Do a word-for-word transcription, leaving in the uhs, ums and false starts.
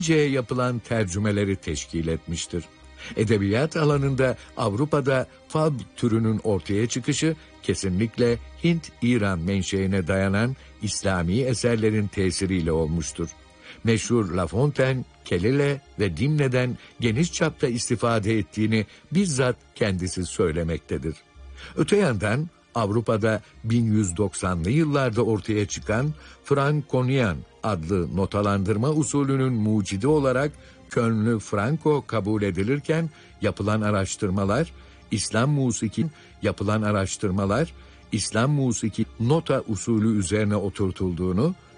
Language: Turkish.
yapılan tercümeleri teşkil etmiştir. Edebiyat alanında Avrupa'da fab türünün ortaya çıkışı kesinlikle Hint-İran menşeine dayanan İslami eserlerin tesiriyle olmuştur. Meşhur La Fontaine, Kelile ve Dimne'den geniş çapta istifade ettiğini bizzat kendisi söylemektedir. Öte yandan Avrupa'da bin yüz doksanlı yıllarda ortaya çıkan Frankonian adlı notalandırma usulünün mucidi olarak Kölnlü Franco kabul edilirken yapılan araştırmalar, İslam musiki yapılan araştırmalar, İslam musiki nota usulü üzerine oturtulduğunu